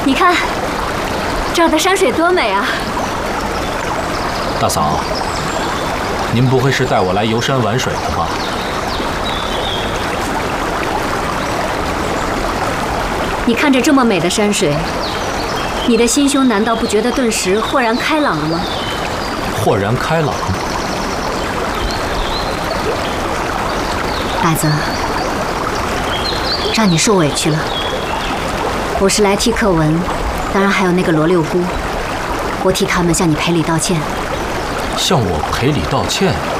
你看，这儿的山水多美啊！ 大嫂，您不会是带我来游山玩水的吧？ 你看着这么美的山水，你的心胸难道不觉得顿时豁然开朗了吗？ 豁然开朗。 白泽，让你受委屈了。我是来替克文，当然还有那个罗六姑，我替他们向你赔礼道歉。 向我赔礼道歉？